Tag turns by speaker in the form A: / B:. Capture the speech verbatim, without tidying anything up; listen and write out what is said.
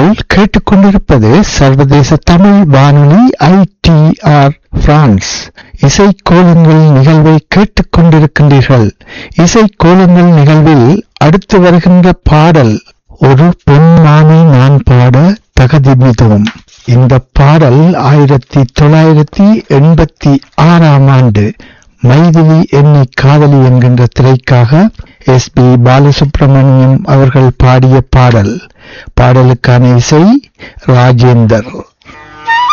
A: நீங்கள் கேட்டுக்கொண்டிருப்பது சர்வதேச தமிழ் வானொலி ஐ டி ஆர் பிரான்ஸ். இசைக்கோலங்கள் நிகழ்வை கேட்டுக்கொண்டிருக்கின்றீர்கள். இசைக்கோலங்கள் நிகழ்வில் அடுத்து வருகின்ற பாடல் ஒரு பொன்மானை நான் பாட தகதிமிதோம். இந்த பாடல் ஆயிரத்தி தொள்ளாயிரத்தி எண்பத்தி ஆறாம் ஆண்டு மைதிலி என்னை காதலி என்கின்ற திரைக்காக எஸ் பி பாலசுப்ரமணியம் அவர்கள் பாடிய பாடல். பாடலுக்கான இசை ராஜேந்தர்.